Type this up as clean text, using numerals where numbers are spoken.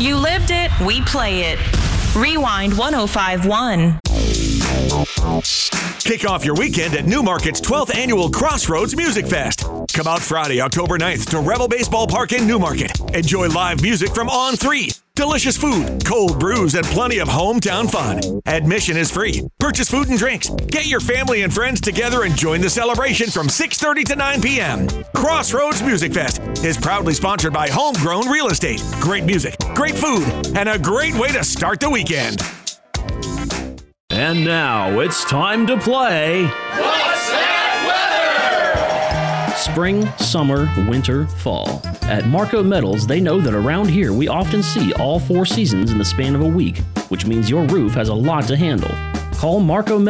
You lived it, we play it. Rewind 105.1. Kick off your weekend at Newmarket's 12th Annual Crossroads Music Fest. Come out Friday, October 9th to Rebel Baseball Park in Newmarket. Enjoy live music from On 3, delicious food, cold brews, and plenty of hometown fun. Admission is free. Purchase food and drinks. Get your family and friends together and join the celebration from 6:30 to 9 p.m. Crossroads Music Fest is proudly sponsored by Homegrown Real Estate. Great music, great food, and a great way to start the weekend. And now it's time to play What's That Weather? Spring, Summer, Winter, Fall. At Marco Metals, they know that around here we often see all 4 seasons in the span of a week, which means your roof has a lot to handle. Call Marco Metals